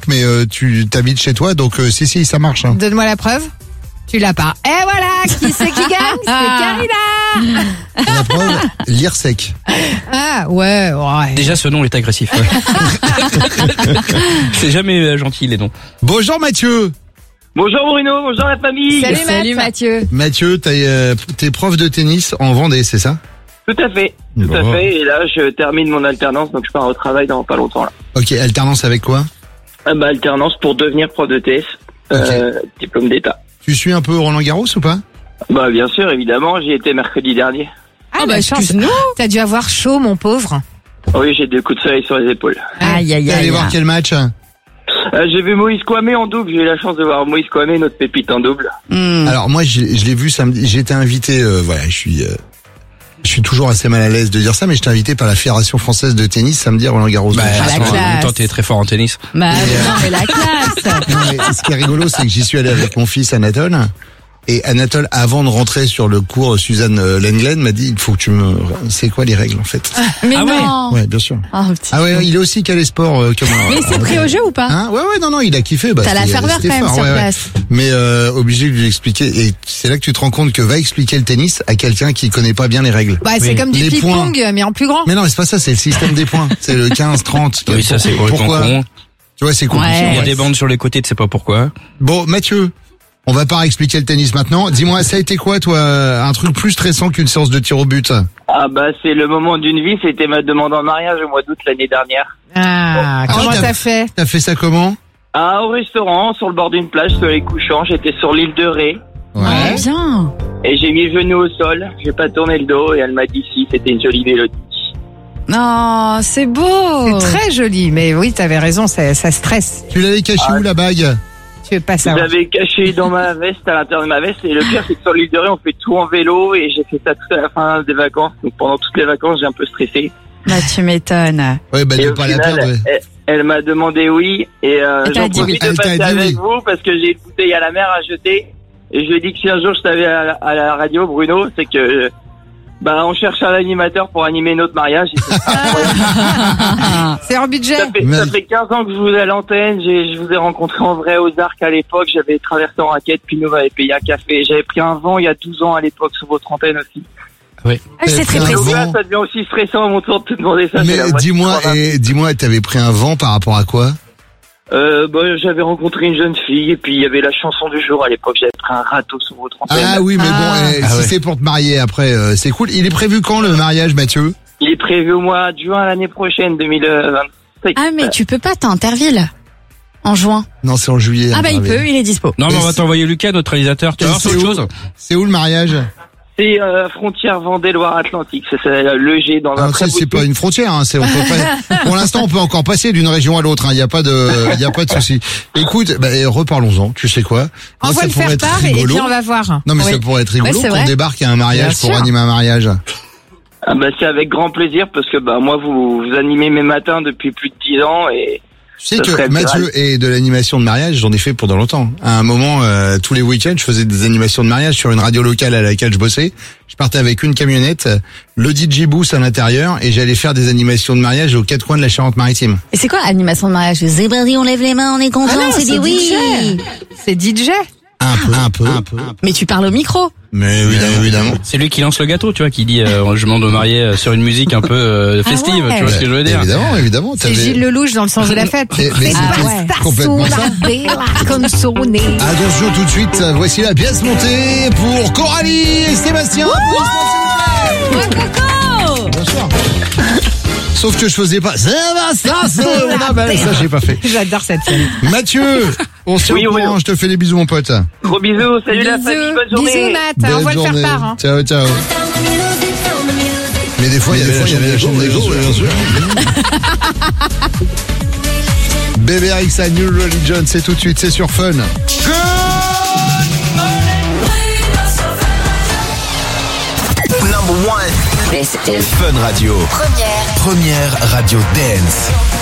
truc, mais tu t'habites chez toi, donc si, ça marche. Hein. Donne-moi la preuve. Tu l'as pas. Et voilà, qui c'est qui gagne? C'est Karina. La preuve, lire sec. Ah ouais. Déjà, ce nom est agressif. Ouais. C'est jamais gentil, les noms. Bonjour Mathieu. Bonjour Bruno, bonjour la famille. Salut Mathieu. Mathieu, t'es prof de tennis en Vendée, c'est ça? Tout à fait. Et là, je termine mon alternance, donc je pars au travail dans pas longtemps là. Ok, alternance avec quoi? Alternance pour devenir prof de TS, diplôme d'État. Tu suis un peu Roland Garros ou pas? Bien sûr, évidemment, j'y étais mercredi dernier. Excuse-nous. T'as dû avoir chaud, mon pauvre. Oui, j'ai 2 coups de soleil sur les épaules. Aïe. T'es allé voir quel match? J'ai vu Moïse Kouamé en double. J'ai eu la chance de voir Moïse Kouamé, notre pépite en double. Alors moi, je l'ai vu samedi. J'ai été invité. Je suis toujours assez mal à l'aise de dire ça, mais j'étais invité par la Fédération française de tennis samedi à Roland Garros. En même temps, t'es très fort en tennis. Non, mais la classe. Non, mais ce qui est rigolo, c'est que j'y suis allé avec mon fils Anatole. Et Anatole, avant de rentrer sur le cours, Suzanne Lenglen m'a dit, il faut que tu me... C'est quoi les règles, en fait? Mais non. Ouais, bien sûr. Petit Il est aussi calé sport que moi. Mais c'est pris au jeu ou pas? Ouais, non, il a kiffé. T'as la ferveur quand même sur place. Mais obligé de lui expliquer. Et c'est là que tu te rends compte que va expliquer le tennis à quelqu'un qui connaît pas bien les règles. C'est comme du ping-pong, mais en plus grand. Mais non, mais c'est pas ça, c'est le système des points. C'est le 15-30. Oui, ça c'est complètement con. Tu vois, c'est compliqué. Il y a des bandes sur les côtés, tu sais pas pourquoi. Bon, Mathieu. On va pas expliquer le tennis maintenant. Dis-moi, ça a été quoi, toi, un truc plus stressant qu'une séance de tir au but? C'est le moment d'une vie. C'était ma demande en mariage au mois d'août l'année dernière. Comment t'as fait? T'as fait ça comment? Au restaurant, sur le bord d'une plage, soleil couchant. J'étais sur l'île de Ré. Ouais. Bien. Et j'ai mis le genou au sol. J'ai pas tourné le dos et elle m'a dit si, c'était une jolie mélodie. Non, c'est beau. C'est très joli, mais oui, t'avais raison, ça stresse. Tu l'avais caché où, la bague? Tu veux pas Je savoir. l'avais caché dans ma veste, à l'intérieur de ma veste. Et le pire, c'est que sur l'île de Ré, on fait tout en vélo. Et j'ai fait ça tout à la fin des vacances. Donc pendant toutes les vacances, j'ai un peu stressé. Tu m'étonnes. Ouais, et de au pas final, la perdre. Elle m'a demandé oui. Et j'en profite de passer avec vous parce que j'ai une bouteille à la mer à jeter. Et je lui ai dit que si un jour je t'avais à la radio, Bruno, c'est que... on cherche un animateur pour animer notre mariage. C'est hors budget. Ça fait 15 ans que je vous ai à l'antenne. Je vous ai rencontré en vrai aux Arcs à l'époque. J'avais traversé en raquette. Pinot m'avait payé un café. J'avais pris un vent il y a 12 ans à l'époque sur votre antenne aussi. Oui. C'est très Donc précis. là, ça devient aussi stressant à mon tour de te demander ça. Mais dis-moi, t'avais pris un vent par rapport à quoi? J'avais rencontré une jeune fille et puis il y avait la chanson du jour à l'époque. J'avais pris un râteau sur votre antenne. Ah oui, mais si c'est pour te marier après, c'est cool. Il est prévu quand le mariage, Mathieu? Il est prévu au mois de juin l'année prochaine, 2025. Mais tu peux pas, t'as Interville. En juin. Non, c'est en juillet. Il peut, il est dispo. Non, mais on va t'envoyer Lucas, notre réalisateur. Tu vas voir, c'est autre chose. C'est où le mariage? C'est frontière Vendée-Loire-Atlantique. C'est le G dans un très beau c'est pas une frontière. On peut pas, pour l'instant, on peut encore passer d'une région à l'autre. Il y a pas de souci. Écoute, reparlons-en. Tu sais quoi? On va le faire part et puis on va voir. Non, mais ça pourrait être rigolo qu'on débarque à un mariage pour animer un mariage. C'est avec grand plaisir parce que moi vous animez mes matins depuis plus de 10 ans et tu sais que Mathieu et de l'animation de mariage, j'en ai fait pendant longtemps. À un moment, tous les week-ends, je faisais des animations de mariage sur une radio locale à laquelle je bossais. Je partais avec une camionnette, le DJ boost à l'intérieur, et j'allais faire des animations de mariage aux 4 coins de la Charente-Maritime. Et c'est quoi animation de mariage? C'est parti, on lève les mains, on est content, c'est dit oui. C'est DJ. Un peu. Mais tu parles au micro. Mais évidemment. C'est lui qui lance le gâteau, tu vois, qui dit je demande au marié sur une musique un peu festive, tu vois ce que je veux dire? Évidemment. C'est Gilles Lelouch dans le sens de la fête. Mais c'était complètement ça. Attention tout de suite, voici la pièce montée pour Coralie et Sébastien. Bonsoir. Sauf que je faisais pas. Ça, j'ai pas fait. J'adore cette scène. Mathieu, on se reprend. Je te fais des bisous, mon pote. Gros bisous. Salut la famille. Bonne journée. Bisous, Nat. On va le faire part. Ciao. Mais des fois, il y avait la chambre des gosses, bien sûr. Bébé Rexa, New Religion, c'est tout de suite, c'est sur Fun. Number one. This is Fun Radio. Première radio dance.